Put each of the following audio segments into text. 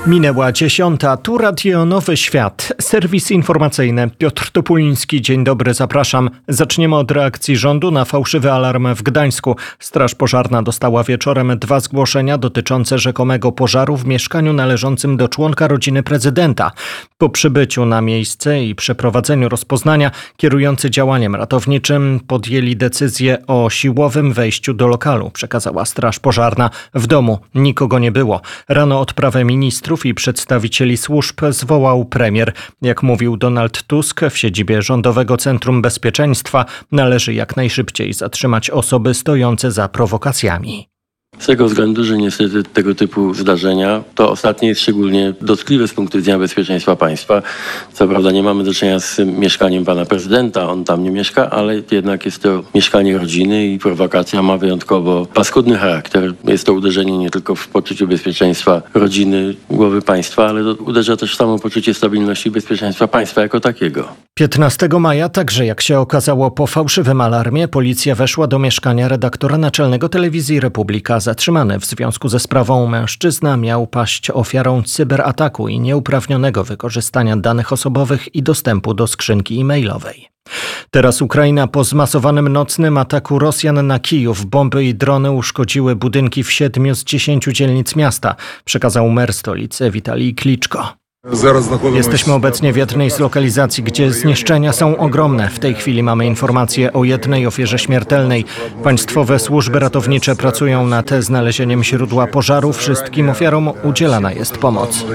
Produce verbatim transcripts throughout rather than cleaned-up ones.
Minęła dziesiąta, tu Radio Nowy Świat, serwis informacyjny. Piotr Topuliński, dzień dobry, zapraszam. Zaczniemy od reakcji rządu na fałszywy alarm w Gdańsku. Straż Pożarna dostała wieczorem dwa zgłoszenia dotyczące rzekomego pożaru w mieszkaniu należącym do członka rodziny prezydenta. Po przybyciu na miejsce i przeprowadzeniu rozpoznania kierujący działaniem ratowniczym podjęli decyzję o siłowym wejściu do lokalu, przekazała Straż Pożarna. W domu nikogo nie było. Rano odprawę ministrów i przedstawicieli służb zwołał premier. Jak mówił Donald Tusk, w siedzibie Rządowego Centrum Bezpieczeństwa należy jak najszybciej zatrzymać osoby stojące za prowokacjami. Z tego względu, że niestety tego typu zdarzenia, to ostatnie jest szczególnie dotkliwe z punktu widzenia bezpieczeństwa państwa. Co prawda nie mamy do czynienia z mieszkaniem pana prezydenta, on tam nie mieszka, ale jednak jest to mieszkanie rodziny i prowokacja ma wyjątkowo paskudny charakter. Jest to uderzenie nie tylko w poczucie bezpieczeństwa rodziny, głowy państwa, ale uderza też w samo poczucie stabilności i bezpieczeństwa państwa jako takiego. piętnastego maja, także jak się okazało po fałszywym alarmie, policja weszła do mieszkania redaktora naczelnego Telewizji Republika. Zatrzymany w związku ze sprawą mężczyzna miał paść ofiarą cyberataku i nieuprawnionego wykorzystania danych osobowych i dostępu do skrzynki e-mailowej. Teraz Ukraina po zmasowanym nocnym ataku Rosjan na Kijów. Bomby i drony uszkodziły budynki w siedmiu z dziesięciu dzielnic miasta, przekazał mer stolicy Witalij Kliczko. Jesteśmy obecnie w jednej z lokalizacji, gdzie zniszczenia są ogromne. W tej chwili mamy informację o jednej ofierze śmiertelnej. Państwowe służby ratownicze pracują nad znalezieniem źródła pożaru. Wszystkim ofiarom udzielana jest pomoc.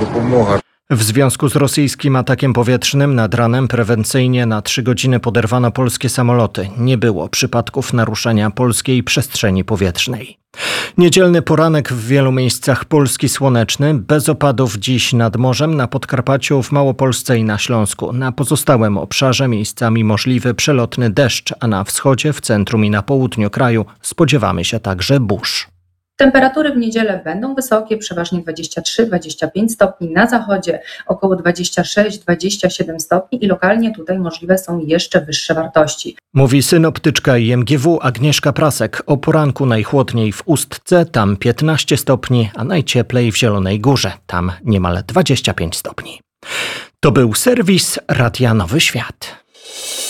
W związku z rosyjskim atakiem powietrznym nad ranem prewencyjnie na trzy godziny poderwano polskie samoloty. Nie było przypadków naruszenia polskiej przestrzeni powietrznej. Niedzielny poranek w wielu miejscach Polski słoneczny, bez opadów dziś nad morzem, na Podkarpaciu, w Małopolsce i na Śląsku. Na pozostałym obszarze miejscami możliwy przelotny deszcz, a na wschodzie, w centrum i na południu kraju spodziewamy się także burz. Temperatury w niedzielę będą wysokie, przeważnie dwadzieścia trzy do dwudziestu pięciu stopni, na zachodzie około dwadzieścia sześć do dwudziestu siedmiu stopni i lokalnie tutaj możliwe są jeszcze wyższe wartości. Mówi synoptyczka I M G W Agnieszka Prasek. O poranku najchłodniej w Ustce, tam piętnaście stopni, a najcieplej w Zielonej Górze, tam niemal dwadzieścia pięć stopni. To był serwis Radia Nowy Świat.